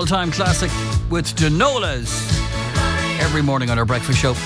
all-time classic with Danolas every morning on our breakfast show.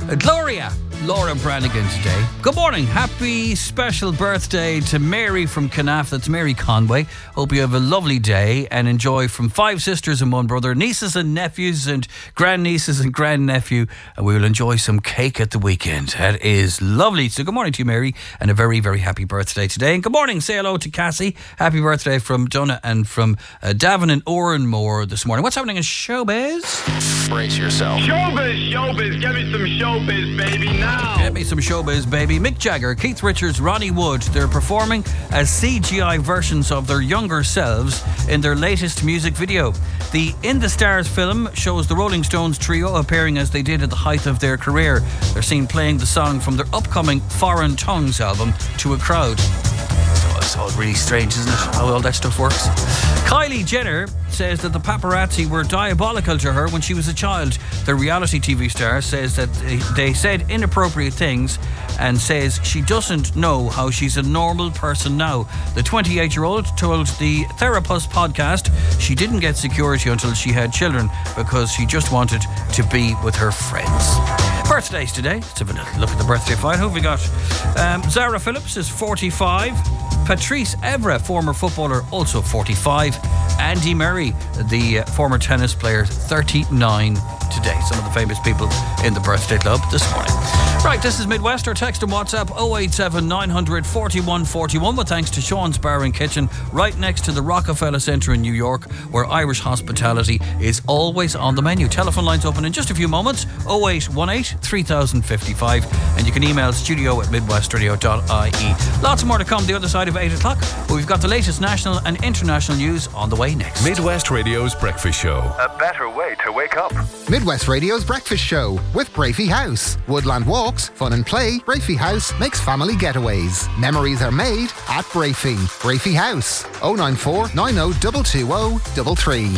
Laura Brannigan today. Good morning. Happy special birthday to Mary from Canaff. That's Mary Conway. Hope you have a lovely day and enjoy from 5 sisters and 1 brother, nieces and nephews and grandnieces and grandnephew. And we will enjoy some cake at the weekend. That is lovely. So good morning to you, Mary, and a very, very happy birthday today. And good morning. Say hello to Cassie. Happy birthday from Donna and from Davin and Oranmore this morning. What's happening in showbiz? Brace yourself. Showbiz. Get me some showbiz, baby, now. Get me some showbiz, baby. Mick Jagger, Keith Richards, Ronnie Wood. They're performing as CGI versions of their younger selves in their latest music video. The In the Stars film shows the Rolling Stones trio appearing as they did at the height of their career. They're seen playing the song from their upcoming Foreign Tongues album to a crowd. It's all really strange, isn't it, how all that stuff works? Kylie Jenner says that the paparazzi were diabolical to her when she was a child. The reality TV star says that they said inappropriate things and says she doesn't know how she's a normal person now. The 28-year-old told the Therapist podcast she didn't get security until she had children because she just wanted to be with her friends. Birthdays today. Let's have a look at the birthday file. Who have we got? Zara Phillips is 45. Patrice Evra, former footballer, also 45. Andy Murray, the former tennis player, 39 today. Some of the famous people in the birthday club this morning. Right, this is Midwest. Or text and WhatsApp 087 900 41 41 with thanks to Sean's Bar and Kitchen right next to the Rockefeller Centre in New York, where Irish hospitality is always on the menu. Telephone lines open in just a few moments. 0818 3055, and you can email studio@midwestradio.ie. Lots more to come the other side of 8 o'clock, but we've got the latest national and international news on the way next. Midwest Radio's Breakfast Show. A better way to wake up. Midwest Radio's Breakfast Show with Brafey House. Woodland walks, fun and play. Brafey House makes family getaways. Memories are made at Brafey. Brafey House. 094 90 220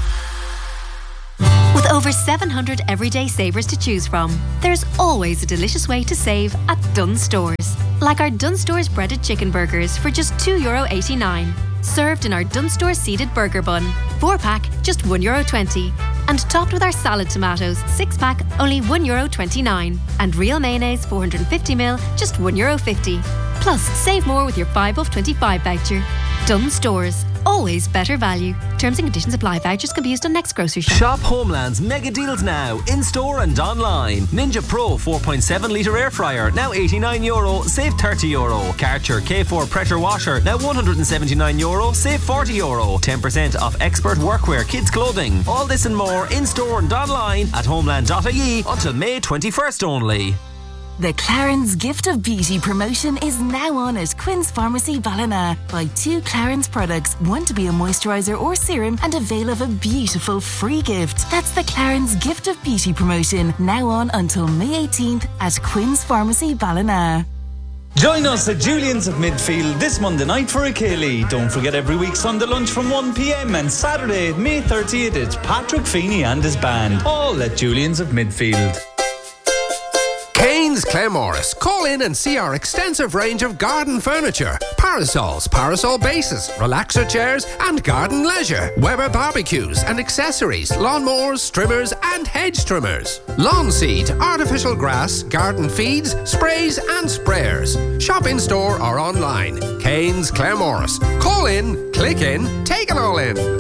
With over 700 everyday savers to choose from, there's always a delicious way to save at Dunnes Stores. Like our Dunnes Stores breaded chicken burgers for just €2.89. Served in our Dunnes Stores seeded burger bun. 4-pack, just €1.20. And topped with our salad tomatoes, 6-pack, only €1.29. And real mayonnaise, 450ml, just €1.50. Plus, save more with your 5 off 25 voucher. Dunnes Stores. Always better value. Terms and conditions apply. Vouchers can be used on next grocery shop. Shop Homeland's mega deals now, in store and online. Ninja Pro 4.7 litre air fryer, now €89, save €30. Karcher K4 pressure washer, now €179, save €40. 10% off expert workwear, kids clothing. All this and more in store and online at homeland.ie until May 21st only. The Clarins Gift of Beauty promotion is now on at Quinn's Pharmacy Ballina. Buy 2 Clarins products, one to be a moisturiser or serum, and avail of a beautiful free gift. That's the Clarins Gift of Beauty promotion, now on until May 18th at Quinn's Pharmacy Ballina. Join us at Julian's of Midfield this Monday night for a Ceilidh. Don't forget every week Sunday lunch from 1pm and Saturday, May 30th, it's Patrick Feeney and his band. All at Julian's of Midfield. Kane's Claremorris. Call in and see our extensive range of garden furniture. Parasols, parasol bases, relaxer chairs and garden leisure. Weber barbecues and accessories, lawnmowers, trimmers and hedge trimmers. Lawn seed, artificial grass, garden feeds, sprays and sprayers. Shop in store or online. Kane's Claremorris. Call in, click in, take it all in.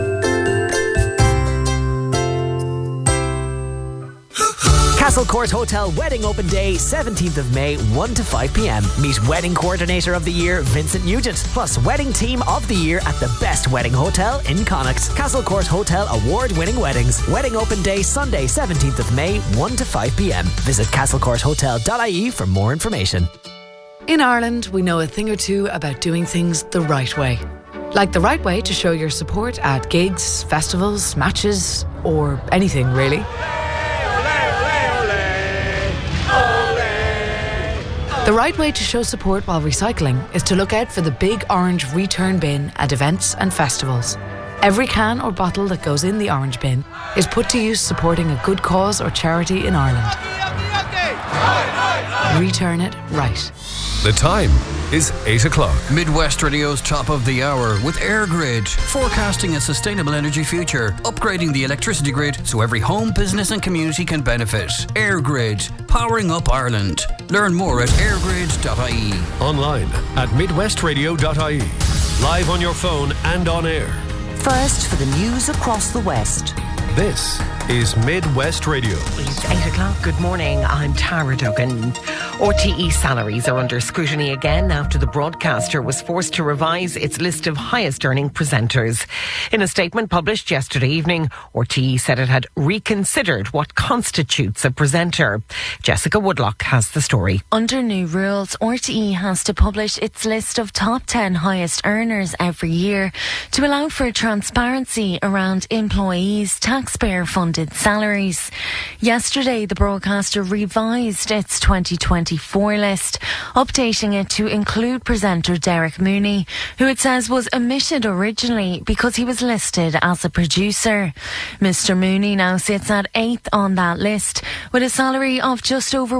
Castle Court Hotel Wedding Open Day, 17th of May, 1 to 5pm. Meet Wedding Coordinator of the Year, Vincent Nugent, plus Wedding Team of the Year at the best wedding hotel in Connacht. Castle Court Hotel award-winning weddings. Wedding Open Day, Sunday, 17th of May, 1 to 5pm. Visit castlecourthotel.ie for more information. In Ireland, we know a thing or two about doing things the right way. Like the right way to show your support at gigs, festivals, matches, or anything really. The right way to show support while recycling is to look out for the big orange return bin at events and festivals. Every can or bottle that goes in the orange bin is put to use supporting a good cause or charity in Ireland. Return it right. The time is 8 o'clock. Midwest Radio's top of the hour with AirGrid, forecasting a sustainable energy future, upgrading the electricity grid so every home, business and community can benefit. AirGrid, powering up Ireland. Learn more at airgrid.ie. Online at midwestradio.ie. Live on your phone and on air. First for the news across the West. This is Midwest Radio. It's 8 o'clock. Good morning. I'm Tara Duggan. RTE salaries are under scrutiny again after the broadcaster was forced to revise its list of highest earning presenters. In a statement published yesterday evening, RTE said it had reconsidered what constitutes a presenter. Jessica Woodlock has the story. Under new rules, RTE has to publish its list of top 10 highest earners every year to allow for transparency around employees' taxpayer-funded salaries. Yesterday, the broadcaster revised its 2024 list, updating it to include presenter Derek Mooney, who it says was omitted originally because he was listed as a producer. Mr. Mooney now sits at 8th on that list with a salary of just over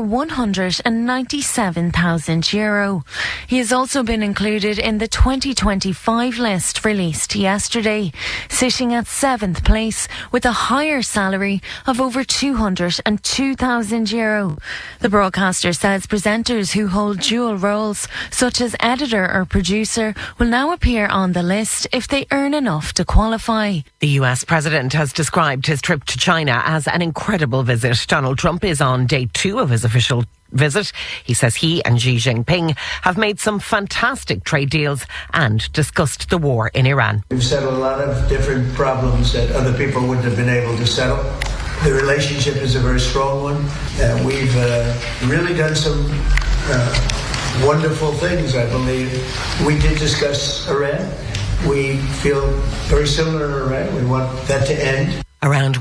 €197,000. He has also been included in the 2025 list released yesterday, sitting at 7th place with a higher salary of over €202,000. The broadcaster says presenters who hold dual roles, such as editor or producer, will now appear on the list if they earn enough to qualify. The US president has described his trip to China as an incredible visit. Donald Trump is on day 2 of his official visit. He says he and Xi Jinping have made some fantastic trade deals and discussed the war in Iran. We've settled a lot of different problems that other people wouldn't have been able to settle. The relationship is a very strong one. We've really done some wonderful things, I believe. We did discuss Iran. We feel very similar to Iran. We want that to end. Around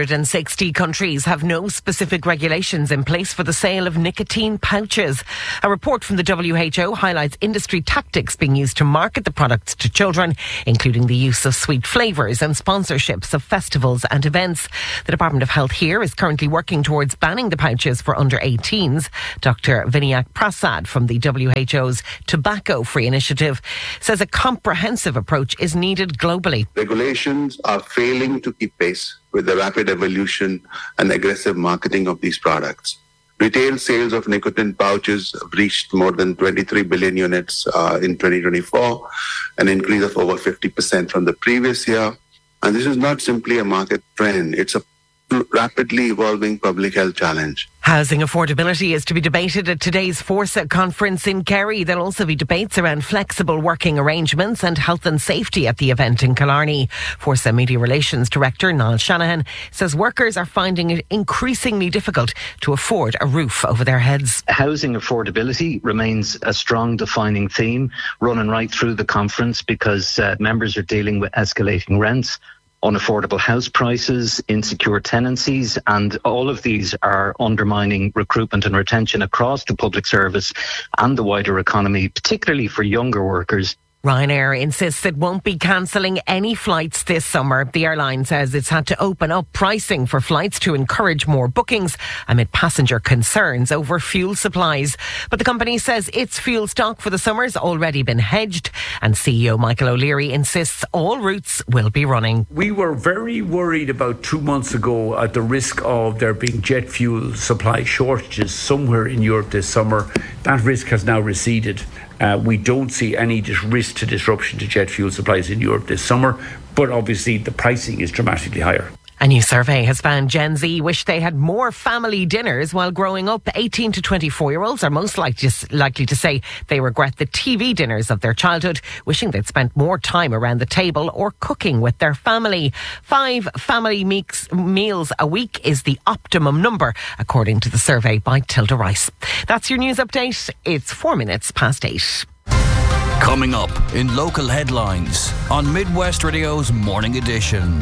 160 countries have no specific regulations in place for the sale of nicotine pouches. A report from the WHO highlights industry tactics being used to market the products to children, including the use of sweet flavours and sponsorships of festivals and events. The Department of Health here is currently working towards banning the pouches for under 18s. Dr. Vinayak Prasad from the WHO's Tobacco Free Initiative says a comprehensive approach is needed globally. Regulations are failing to keep pace with the rapid evolution and aggressive marketing of these products. Retail sales of nicotine pouches reached more than 23 billion units in 2024, an increase of over 50% from the previous year. And this is not simply a market trend, it's a rapidly evolving public health challenge. Housing affordability is to be debated at today's Forsa conference in Kerry. There'll also be debates around flexible working arrangements and health and safety at the event in Killarney. Forsa Media Relations Director Niall Shanahan says workers are finding it increasingly difficult to afford a roof over their heads. Housing affordability remains a strong defining theme running right through the conference because members are dealing with escalating rents, unaffordable house prices, insecure tenancies, and all of these are undermining recruitment and retention across the public service and the wider economy, particularly for younger workers. Ryanair insists it won't be cancelling any flights this summer. The airline says it's had to open up pricing for flights to encourage more bookings amid passenger concerns over fuel supplies. But the company says its fuel stock for the summer's already been hedged, and CEO Michael O'Leary insists all routes will be running. We were very worried about 2 months ago at the risk of there being jet fuel supply shortages somewhere in Europe this summer. That risk has now receded. We don't see any risk to disruption to jet fuel supplies in Europe this summer, but obviously the pricing is dramatically higher. A new survey has found Gen Z wish they had more family dinners while growing up. 18 to 24-year-olds are most likely to say they regret the TV dinners of their childhood, wishing they'd spent more time around the table or cooking with their family. 5 family meals a week is the optimum number, according to the survey by Tilda Rice. That's your news update. It's 4 minutes past 8. Coming up in local headlines on Midwest Radio's Morning Edition.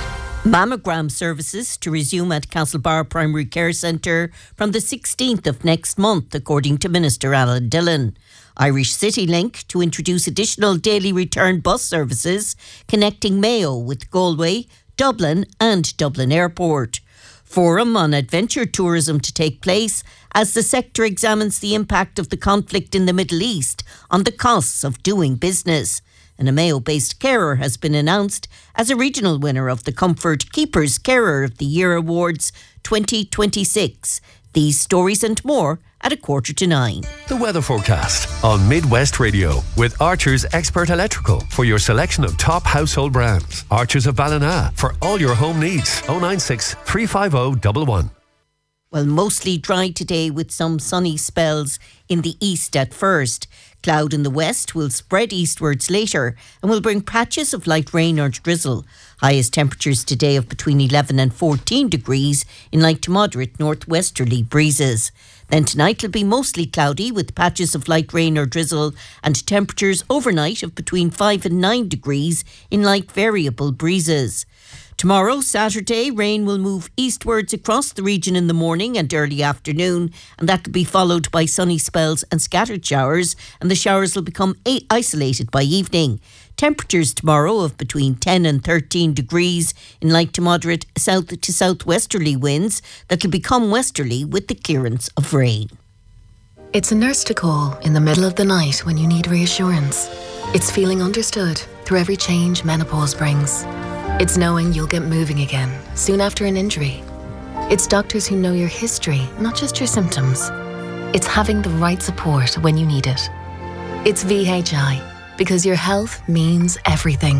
Mammogram services to resume at Castlebar Primary Care Centre from the 16th of next month, according to Minister Alan Dillon. Irish CityLink to introduce additional daily return bus services connecting Mayo with Galway, Dublin and Dublin Airport. Forum on adventure tourism to take place as the sector examines the impact of the conflict in the Middle East on the costs of doing business. An Mayo-based carer has been announced as a regional winner of the Comfort Keepers Carer of the Year Awards 2026. These stories and more at 8:45. The weather forecast on Midwest Radio with Archer's Expert Electrical for your selection of top household brands. Archer's of Ballina for all your home needs. 096 350 111. Well, mostly dry today with some sunny spells in the east at first. Cloud in the west will spread eastwards later and will bring patches of light rain or drizzle. Highest temperatures today of between 11 and 14 degrees in light to moderate northwesterly breezes. Then tonight will be mostly cloudy with patches of light rain or drizzle and temperatures overnight of between 5 and 9 degrees in light variable breezes. Tomorrow, Saturday, rain will move eastwards across the region in the morning and early afternoon, and that will be followed by sunny spells and scattered showers, and the showers will become isolated by evening. Temperatures tomorrow of between 10 and 13 degrees in light to moderate south to southwesterly winds that will become westerly with the clearance of rain. It's a nurse to call in the middle of the night when you need reassurance. It's feeling understood through every change menopause brings. It's knowing you'll get moving again soon after an injury. It's doctors who know your history, not just your symptoms. It's having the right support when you need it. It's VHI, because your health means everything.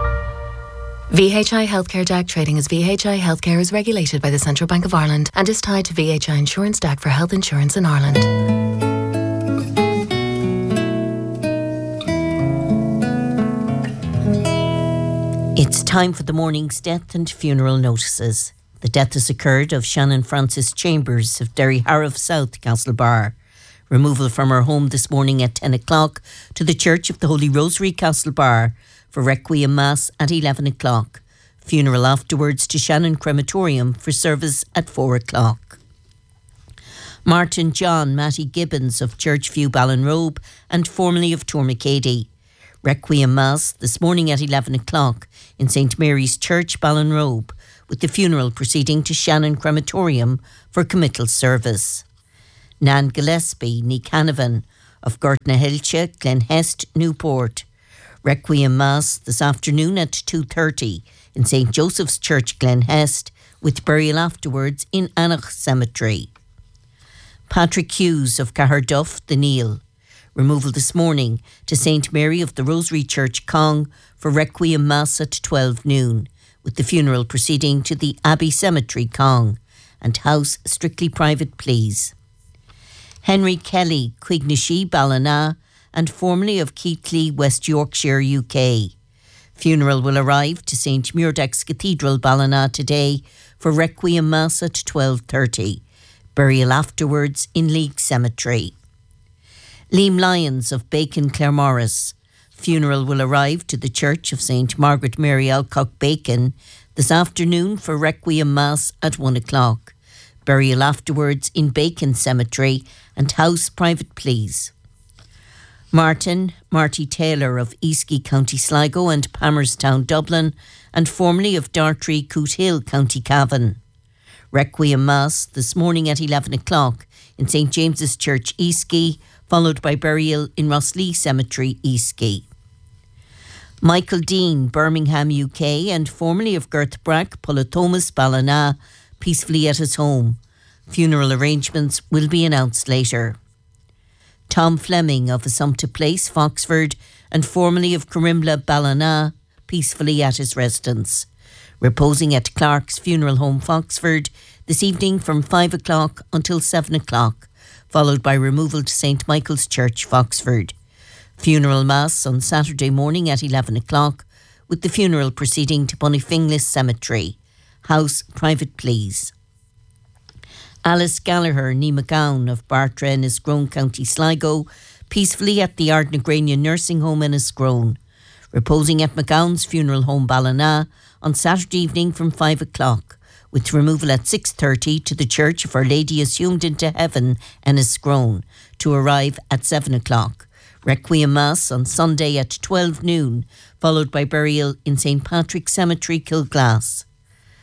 VHI Healthcare DAC trading as VHI Healthcare is regulated by the Central Bank of Ireland and is tied to VHI Insurance DAC for health insurance in Ireland. It's time for the morning's death and funeral notices. The death has occurred of Shannon Frances Chambers of Derryharrow South, Castlebar. Removal from her home this morning at 10 o'clock to the Church of the Holy Rosary, Castlebar, for Requiem Mass at 11 o'clock. Funeral afterwards to Shannon Crematorium for service at 4 o'clock. Martin John Matty Gibbons of Churchview Ballinrobe and formerly of Tourmacady. Requiem Mass this morning at 11 o'clock in St Mary's Church, Ballinrobe, with the funeral proceeding to Shannon Crematorium for committal service. Nan Gillespie ní Canavan of Gortnahilche, Glenhest, Newport. Requiem Mass this afternoon at 2:30 in St Joseph's Church, Glenhest, with burial afterwards in Anach Cemetery. Patrick Hughes of Caherduff, the Neil. Removal this morning to St Mary of the Rosary Church, Cong, for Requiem Mass at 12 noon, with the funeral proceeding to the Abbey Cemetery, Cong, and house strictly private, please. Henry Kelly, Quignishy, Ballina, and formerly of Keighley, West Yorkshire, UK. Funeral will arrive to St Muirdax Cathedral, Ballina, today for Requiem Mass at 12:30. Burial afterwards in League Cemetery. Liam Lyons of Bacon, Claremorris. Funeral will arrive to the Church of St Margaret Mary Alcock, Bacon, this afternoon for Requiem Mass at 1 o'clock. Burial afterwards in Bacon Cemetery and house private, please. Marty Taylor of Easky, County Sligo and Palmerstown, Dublin, and formerly of Dartry, Cootehill, County Cavan. Requiem Mass this morning at 11 o'clock in St James's Church, Easky, followed by burial in Rosslea Cemetery, Easky. Michael Dean, Birmingham, UK, and formerly of Girthbrack, Pullatomas, Ballina, peacefully at his home. Funeral arrangements will be announced later. Tom Fleming of Assumpta Place, Foxford, and formerly of Corimla, Ballina, peacefully at his residence. Reposing at Clark's Funeral Home, Foxford, this evening from 5 o'clock until 7 o'clock, followed by removal to St Michael's Church, Foxford. Funeral Mass on Saturday morning at 11 o'clock, with the funeral proceeding to Bonnyfinglas Cemetery. House private, please. Alice Gallagher, ní McGowan of Bartra, Enniscrone, County Sligo, peacefully at the Ardnagrania Nursing Home, Enniscrone. Reposing at McGowan's Funeral Home, Ballina, on Saturday evening from 5 o'clock, with removal at 6:30 to the Church of Our Lady Assumed into Heaven, Enniscrone, to arrive at 7 o'clock. Requiem Mass on Sunday at 12 noon, followed by burial in St Patrick's Cemetery, Kilglass.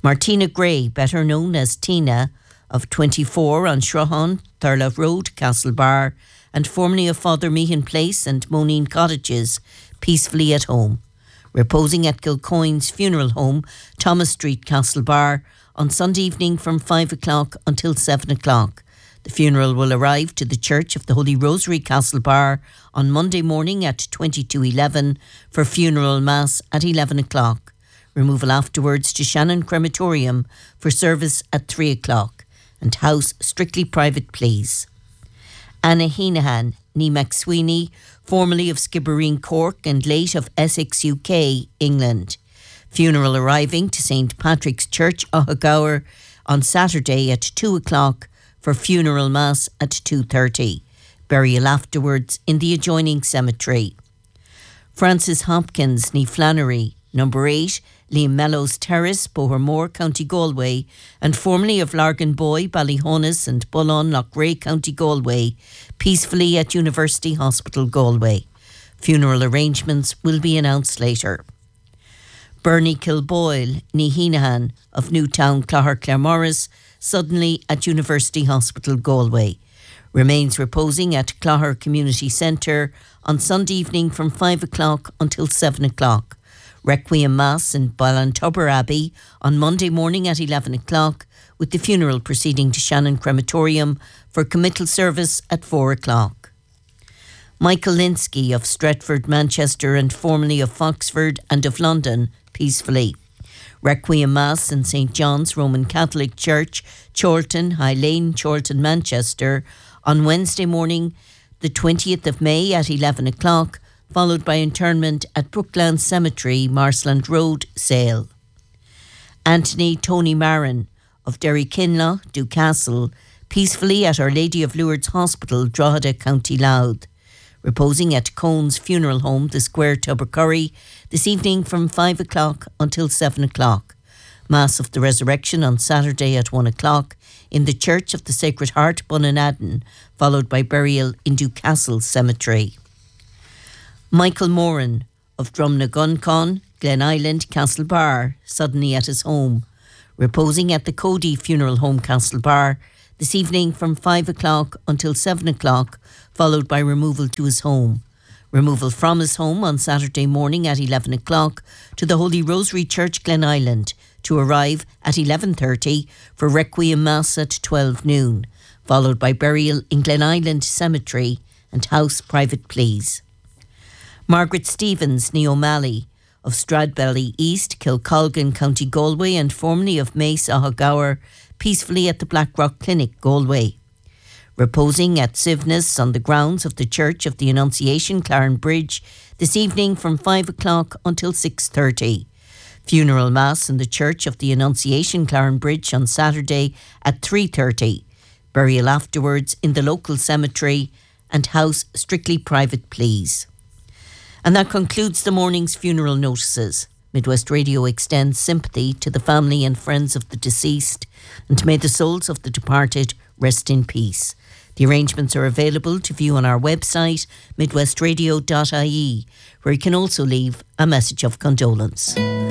Martina Gray, better known as Tina, of 24 on Shrohan, Thurlow Road, Castlebar, and formerly of Father Meehan Place and Moneen Cottages, peacefully at home, reposing at Kilcoyne's funeral home, Thomas Street, Castlebar, on Sunday evening from 5 o'clock until 7 o'clock. The funeral will arrive to the Church of the Holy Rosary, Castlebar, on Monday morning at 22:11 for funeral mass at 11 o'clock. Removal afterwards to Shannon Crematorium for service at 3 o'clock. And house strictly private, please. Anna Heenahan, ní McSweeney, formerly of Skibbereen, Cork, and late of Essex, UK, England. Funeral arriving to St Patrick's Church, Ohagower, on Saturday at 2 o'clock for funeral mass at 2:30. Burial afterwards in the adjoining cemetery. Francis Hopkins, ní Flannery, number 8, Liam Mellows Terrace, Bohermore, County Galway, and formerly of Larganboy, Ballyhonus and Bullon, Loughrea, County Galway, peacefully at University Hospital, Galway. Funeral arrangements will be announced later. Bernie Kilboyle, ní Heenahan, of Newtown, Clogher, Claremorris, suddenly at University Hospital, Galway. Remains reposing at Clogher Community Centre on Sunday evening from 5 o'clock until 7 o'clock. Requiem Mass in Ballantubber Abbey on Monday morning at 11 o'clock, with the funeral proceeding to Shannon Crematorium for committal service at 4 o'clock. Michael Linsky of Stretford, Manchester, and formerly of Foxford and of London, peacefully. Requiem Mass in St John's Roman Catholic Church, Chorlton, High Lane, Chorlton, Manchester, on Wednesday morning, the 20th of May at 11 o'clock, followed by internment at Brookland Cemetery, Marsland Road, Sale. Anthony Tony Marin of Derrykinlough, Dewcastle, peacefully at Our Lady of Lourdes Hospital, Drogheda, County Louth, reposing at Cone's Funeral Home, The Square, Tubbercurry, this evening from 5 o'clock until 7 o'clock. Mass of the Resurrection on Saturday at 1 o'clock in the Church of the Sacred Heart, Bunanadden, followed by burial in Dewcastle Cemetery. Michael Moran of Drumnaguncon, Glen Island, Castlebar, suddenly at his home, reposing at the Cody Funeral Home, Castlebar, this evening from 5 o'clock until 7 o'clock, followed by removal to his home. Removal from his home on Saturday morning at 11 o'clock to the Holy Rosary Church, Glen Island, to arrive at 11:30 for Requiem Mass at 12 noon, followed by burial in Glen Island Cemetery and house private, please. Margaret Stevens, ní O'Malley, of Stradbelly East, Kilcolgan, County Galway, and formerly of Mace, Ohagower, peacefully at the Blackrock Clinic, Galway. Reposing at Sivness on the grounds of the Church of the Annunciation, Claren Bridge, this evening from 5 o'clock until 6:30. Funeral Mass in the Church of the Annunciation, Claren Bridge, on Saturday at 3:30. Burial afterwards in the local cemetery and house strictly private, please. And that concludes the morning's funeral notices. Midwest Radio extends sympathy to the family and friends of the deceased, and may the souls of the departed rest in peace. The arrangements are available to view on our website, midwestradio.ie, where you can also leave a message of condolence.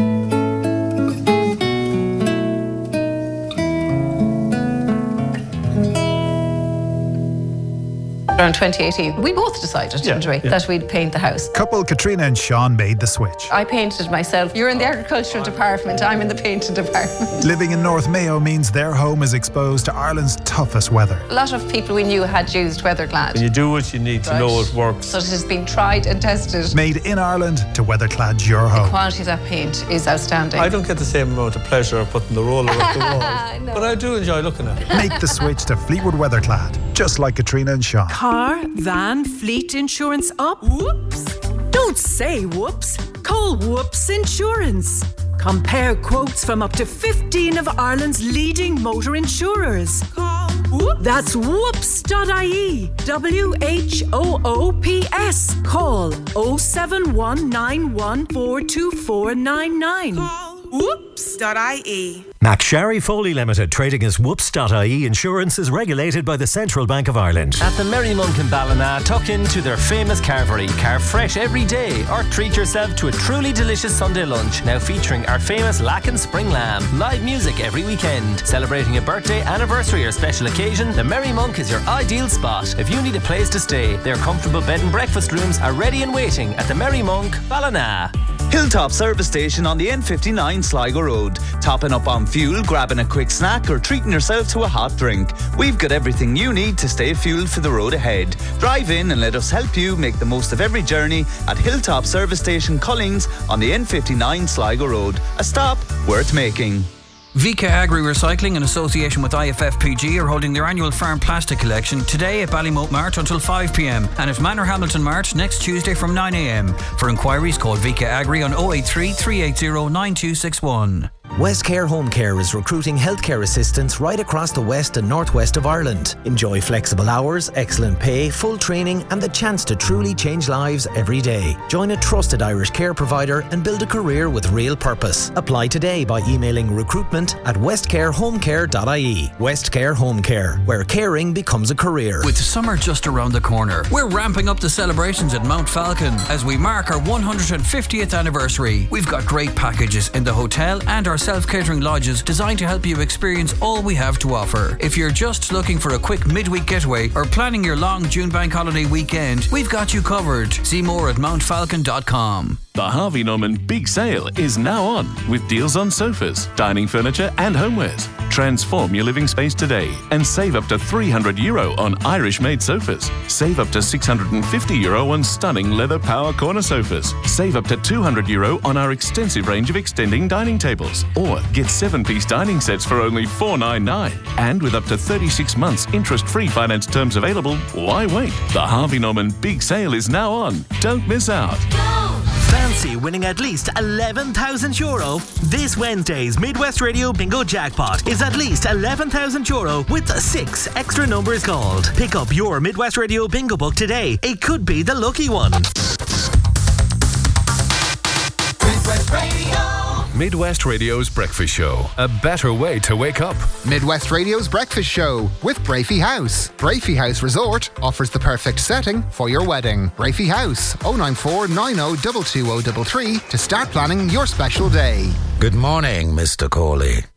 Around 2018, we both decided, didn't we, that we'd paint the house. Couple Katrina and Sean made the switch. I painted myself. You're in the agricultural department, I'm in the painting department. Living in North Mayo means their home is exposed to Ireland's toughest weather. A lot of people we knew had used Weatherclad. When you do it, you need to know it works. So it has been tried and tested. Made in Ireland to Weatherclad your home. The quality of that paint is outstanding. I don't get the same amount of pleasure of putting the roller up the wall, no. But I do enjoy looking at it. Make the switch to Fleetwood Weatherclad, just like Katrina and Sean. Car, van, fleet insurance up? Whoops! Don't say whoops. Call Whoops Insurance. Compare quotes from up to 15 of Ireland's leading motor insurers. Call Whoops. That's whoops.ie. WHOOPS. Call 07191 42499. Whoops.ie. McSherry Foley Limited, trading as Whoops.ie Insurance, is regulated by the Central Bank of Ireland. At the Merry Monk in Ballina, tuck into their famous carvery. Carve fresh every day or treat yourself to a truly delicious Sunday lunch, now featuring our famous Lacken Spring Lamb. Live music every weekend. Celebrating a birthday, anniversary or special occasion, the Merry Monk is your ideal spot. If you need a place to stay, their comfortable bed and breakfast rooms are ready and waiting at the Merry Monk, Ballina. Hilltop Service Station on the N59 Sligo Road. Topping up on fuel, grabbing a quick snack or treating yourself to a hot drink. We've got everything you need to stay fueled for the road ahead. Drive in and let us help you make the most of every journey at Hilltop Service Station Collings on the N59 Sligo Road. A stop worth making. Vika Agri Recycling in association with IFFPG are holding their annual farm plastic collection today at Ballymote Mart until 5 p.m. and at Manor Hamilton Mart next Tuesday from 9 a.m. For inquiries, call Vika Agri on 083 380 9261. Westcare Home Care is recruiting healthcare assistants right across the west and northwest of Ireland. Enjoy flexible hours, excellent pay, full training and the chance to truly change lives every day. Join a trusted Irish care provider and build a career with real purpose. Apply today by emailing recruitment@westcarehomecare.ie. Westcare Home Care, where caring becomes a career. With summer just around the corner, we're ramping up the celebrations at Mount Falcon as we mark our 150th anniversary. We've got great packages in the hotel and our self-catering lodges designed to help you experience all we have to offer. If you're just looking for a quick midweek getaway or planning your long June bank holiday weekend, we've got you covered. See more at mountfalcon.com. The Harvey Norman Big Sale is now on with deals on sofas, dining furniture and homewares. Transform your living space today and save up to €300 on Irish-made sofas. Save up to €650 on stunning leather power corner sofas. Save up to €200 on our extensive range of extending dining tables. Or get 7-piece dining sets for only $499. And with up to 36 months interest-free finance terms available, why wait? The Harvey Norman Big Sale is now on. Don't miss out. Fancy winning at least €11,000? This Wednesday's Midwest Radio Bingo Jackpot is at least €11,000 with 6 extra numbers called. Pick up your Midwest Radio Bingo book today. It could be the lucky one. Midwest Radio. Midwest Radio's Breakfast Show. A better way to wake up. Midwest Radio's Breakfast Show with Brafey House. Brafey House Resort offers the perfect setting for your wedding. Brafey House, 094 90 22033 to start planning your special day. Good morning, Mr. Corley.